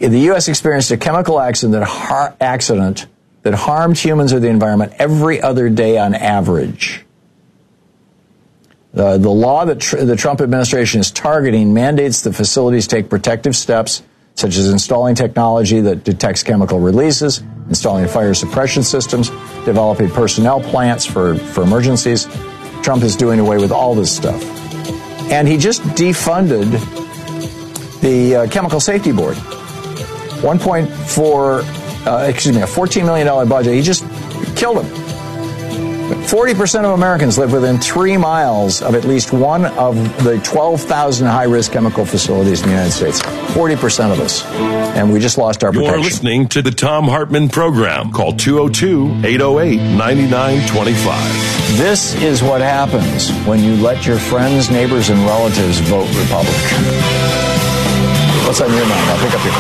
The U.S. experienced a chemical accident that harmed humans or the environment every other day on average. The law that the Trump administration is targeting mandates that facilities take protective steps, such as installing technology that detects chemical releases, installing fire suppression systems, developing personnel plants for emergencies. Trump is doing away with all this stuff. And he just defunded the Chemical Safety Board. A $14 million budget. He just killed him. 40% of Americans live within 3 miles of at least one of the 12,000 high-risk chemical facilities in the United States. 40% of us. And we just lost our protection. You're listening to the Thom Hartmann Program. Call 202-808-9925. This is what happens when you let your friends, neighbors, and relatives vote Republican. What's on your mind? I'll pick up your call.